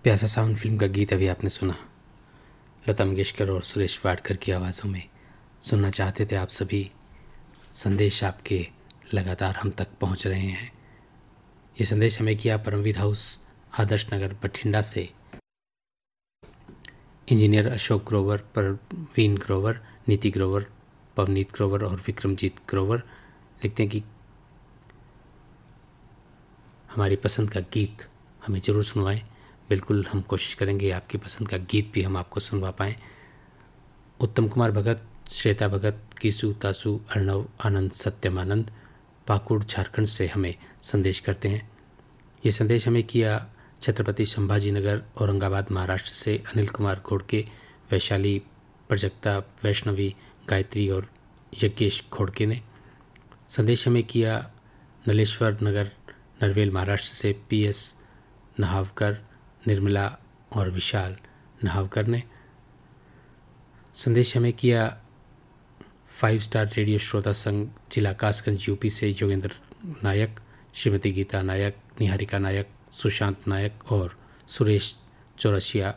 प्यासा sound film का गीत अभी आपने सुना। लता मंगेशकर और सुरेश वाडकर की आवाज़ों में सुनना चाहते थे आप सभी। संदेश आपके लगातार हम तक पहुंच रहे हैं। ये संदेश हमें किया परमवीर हाउस, आदर्श नगर, बठिंडा से इंजीनियर अशोक ग्रोवर, परवीन ग्रोवर, नीति ग्रोवर, पवनीत ग्रोवर और विक्रमजीत ग्रोवर। लिखते हैं कि हमारी पसंद का गीत हमें ज़रूर सुनवाएं। बिल्कुल हम कोशिश करेंगे आपकी पसंद का गीत भी हम आपको सुनवा पाएँ। उत्तम कुमार भगत, श्वेता भगत, किसु तासु, अर्णव आनंद, सत्यमानंद पाकुड़ झारखंड से हमें संदेश करते हैं। ये संदेश हमें किया छत्रपति संभाजी नगर, औरंगाबाद, महाराष्ट्र से अनिल कुमार घोड़के, वैशाली, प्रजक्ता, वैष्णवी, गायत्री और यज्ञेश घोड़के ने। संदेश हमें किया नलेश्वर नगर, नरवेल, महाराष्ट्र से PS नहावकर, निर्मला और विशाल नहावकर ने। संदेश हमें किया 5 स्टार रेडियो श्रोता संघ, जिला कासगंज, UP से योगेंद्र नायक, श्रीमती गीता नायक, निहारिका नायक, सुशांत नायक और सुरेश चौरसिया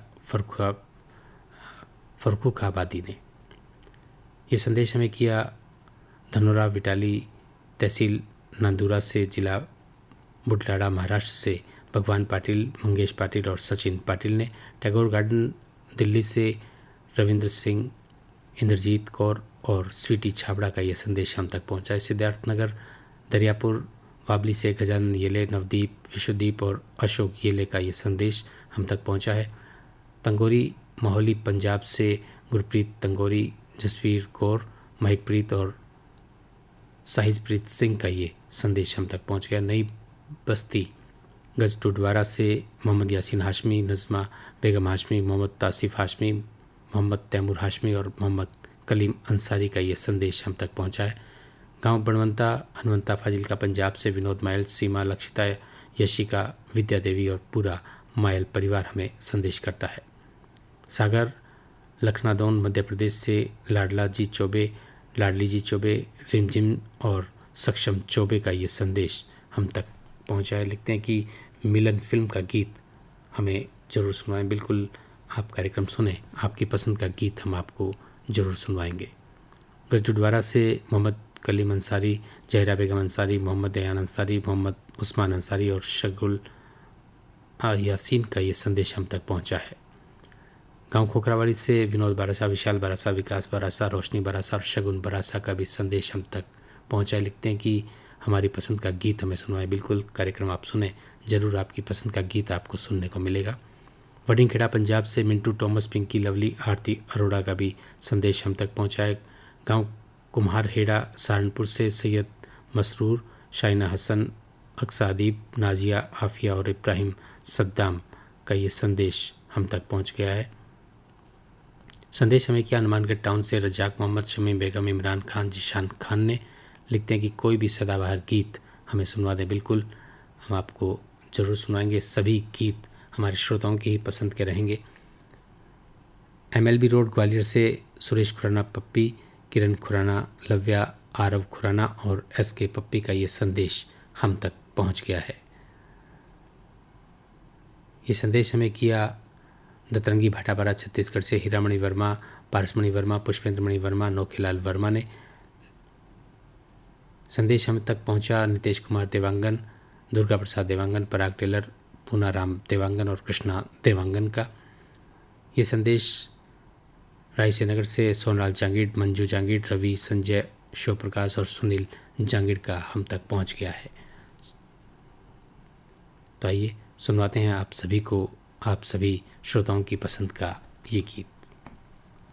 फरुखाबादी ने। ये संदेश हमें किया धनोरा विटाली, तहसील नांदूरा से जिला बुढलाडा, महाराष्ट्र से भगवान पाटिल, मंगेश पाटिल और सचिन पाटिल ने। टैगोर गार्डन, दिल्ली से रविंद्र सिंह, इंद्रजीत कौर और स्वीटी छाबड़ा का ये संदेश हम तक पहुंचा है। सिद्धार्थनगर, दरियापुर, वाबली से गजानन येले, नवदीप, विश्वदीप और अशोक येले का ये संदेश हम तक पहुंचा है। तंगोरी, मोहाली, पंजाब से गुरप्रीत तंगोरी, जसवीर कौर, महकप्रीत और साहिजप्रीत सिंह का ये संदेश हम तक पहुंच गया। नई बस्ती, गजटुडवारा से मोहम्मद यासीन हाशमी, नज़मा बेगम हाशमी, मोहम्मद तासिफ हाशमी, मोहम्मद तैमूर हाशमी और मोहम्मद कलीम अंसारी का ये संदेश हम तक पहुंचा है। गांव बनवंता, हनवंता, फाजिल्का, पंजाब से विनोद मायल, सीमा, लक्षिता, यशिका, विद्या देवी और पूरा मायल परिवार हमें संदेश करता है। सागर, लखनादौन, मध्य प्रदेश से लाडला जी चौबे, लाडली जी चौबे, रिमझिम और सक्षम चौबे का ये संदेश हम तक पहुंचा है। लिखते हैं कि मिलन फिल्म का गीत हमें ज़रूर सुनवाएं। बिल्कुल आप कार्यक्रम सुने, आपकी पसंद का गीत हम आपको ज़रूर सुनवाएंगे। गजडुडवारा से मोहम्मद कलीम अंसारी, जहरा बेगम अंसारी, मोहम्मद दयान अंसारी, मोहम्मद उस्मान अंसारी और शगुल यासीन का ये संदेश हम तक पहुंचा है। गांव खोखरावाड़ी से विनोद बारासा, विशाल बारासा, विकास बारासा, रोशनी बारासा और शगुन बारासा का भी संदेश हम तक पहुंचा है। लिखते हैं कि हमारी पसंद का गीत हमें सुनवाएं। बिल्कुल कार्यक्रम आप सुने, ज़रूर आपकी पसंद का गीत आपको सुनने को मिलेगा। वडिंगखेड़ा, पंजाब से मिंटू टॉमस, पिंकी लवली, आरती अरोड़ा का भी संदेश हम तक पहुंचा है। गाँव कुम्हारहेड़ा, सहारनपुर से सैयद मसरूर, शाइना हसन, अक्सादीब, नाजिया, आफिया और इब्राहिम सद्दाम का ये संदेश हम तक पहुंच गया है। संदेश हमें किया हनुमानगढ़ टाउन से रजाक मोहम्मद, शमी बेगम, इमरान खान, जिशान खान ने। लिखते हैं कि कोई भी सदाबहार गीत हमें सुनवा दें। बिल्कुल हम आपको ज़रूर सुनाएंगे। सभी गीत हमारे श्रोताओं की ही पसंद के रहेंगे। MLB रोड, ग्वालियर से सुरेश खुराना पप्पी, किरण खुराना, लव्या, आरव खुराना और SK पप्पी का ये संदेश हम तक पहुंच गया है। ये संदेश हमें किया दतरंगी भाटापारा, छत्तीसगढ़ से हीरामणि वर्मा, पारसमणि वर्मा, पुष्पेंद्रमणि वर्मा, नोखेलाल वर्मा ने। संदेश हम तक पहुंचा नितेश कुमार देवांगन, दुर्गा प्रसाद देवांगन, पराग टेलर, पूनाराम देवांगन और कृष्णा देवांगन का। ये संदेश रायसेनगर से सोनलाल जांगीड़, मंजू जांगीड़, रवि, संजय, शिवप्रकाश और सुनील जांगीड़ का हम तक पहुंच गया है। तो आइए सुनवाते हैं आप सभी को, आप सभी श्रोताओं की पसंद का ये गीत।